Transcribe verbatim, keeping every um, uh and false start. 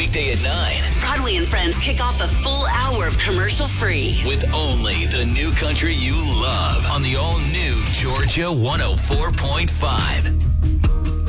weekday at nine. Broadway and Friends kick off a full hour of commercial-free. With only the new country you love on the all-new Georgia one oh four point five.